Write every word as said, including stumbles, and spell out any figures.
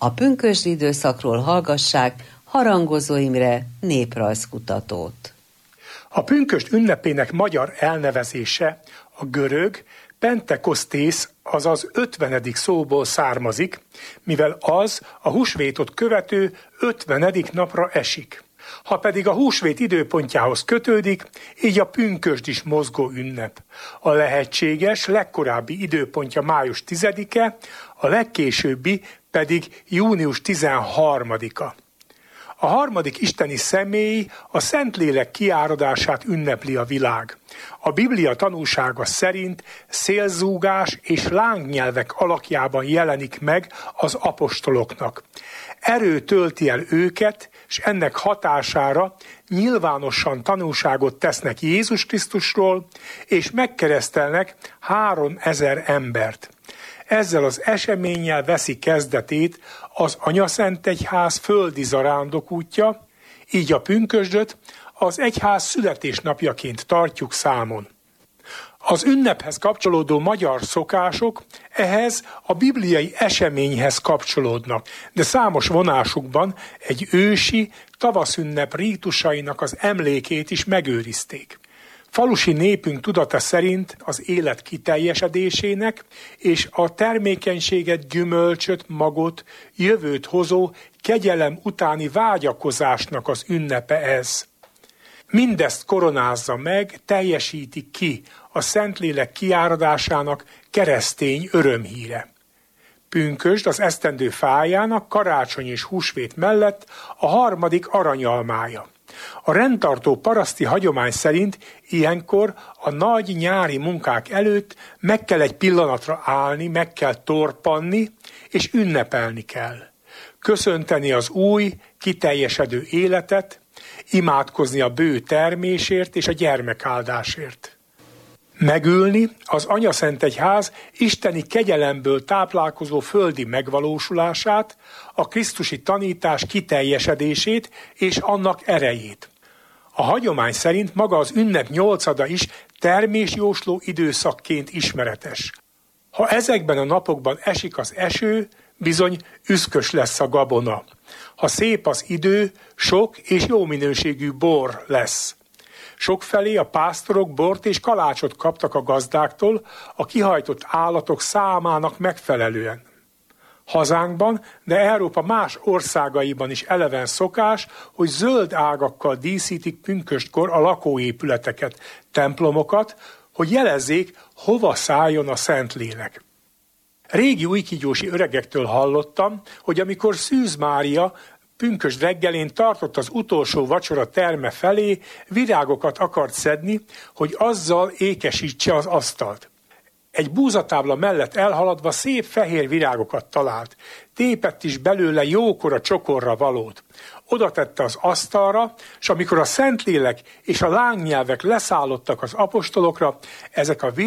A pünkösdi időszakról hallgassák Harangozó Imre néprajzkutatót. A pünkösd ünnepének magyar elnevezése a görög Pentekosztész, azaz ötvenedik szóból származik, mivel az a húsvétot követő ötvenedik napra esik. Ha pedig a húsvét időpontjához kötődik, így a pünkösd is mozgó ünnep. A lehetséges legkorábbi időpontja május tizedike, a legkésőbbi pedig június tizenharmadika. A harmadik isteni személy a Szentlélek kiáradását ünnepli a világ. A Biblia tanúsága szerint szélzúgás és lángnyelvek alakjában jelenik meg az apostoloknak. Erő tölti el őket, és ennek hatására nyilvánosan tanúságot tesznek Jézus Krisztusról, és megkeresztelnek háromezer embert. Ezzel az eseménnyel veszi kezdetét az Anyaszentegyház földi zarándokútja, így a pünkösdöt az egyház születésnapjaként tartjuk számon. Az ünnephez kapcsolódó magyar szokások ehhez a bibliai eseményhez kapcsolódnak, de számos vonásukban egy ősi tavaszünnep rítusainak az emlékét is megőrizték. Falusi népünk tudata szerint az élet kiteljesedésének és a termékenységet, gyümölcsöt, magot, jövőt hozó kegyelem utáni vágyakozásnak az ünnepe ez. Mindezt koronázza meg, teljesíti ki a Szentlélek kiáradásának keresztény örömhíre. Pünkösd az esztendő fájának karácsony és húsvét mellett a harmadik aranyalmája. A rendtartó paraszti hagyomány szerint ilyenkor a nagy nyári munkák előtt meg kell egy pillanatra állni, meg kell torpanni, és ünnepelni kell. Köszönteni az új, kiteljesedő életet, imádkozni a bő termésért és a gyermekáldásért. Megülni az Anyaszentegyház isteni kegyelemből táplálkozó földi megvalósulását, a krisztusi tanítás kiteljesedését és annak erejét. A hagyomány szerint maga az ünnep nyolcada is termésjósló időszakként ismeretes. Ha ezekben a napokban esik az eső, bizony üszkös lesz a gabona. Ha szép az idő, sok és jó minőségű bor lesz. Sokfelé a pásztorok bort és kalácsot kaptak a gazdáktól a kihajtott állatok számának megfelelően. Hazánkban, de Európa más országaiban is eleven szokás, hogy zöld ágakkal díszítik pünköstkor a lakóépületeket, templomokat, hogy jelezzék, hova szálljon a Szentlélek. Régi újkígyósi öregektől hallottam, hogy amikor Szűz Mária pünkösd reggelén tartott az utolsó vacsora terme felé, virágokat akart szedni, hogy azzal ékesítse az asztalt. Egy búzatábla mellett elhaladva szép fehér virágokat talált. Tépett is belőle jókora csokorra valót. Oda tette az asztalra, és amikor a Szentlélek és a lángnyelvek leszállottak az apostolokra, ezek a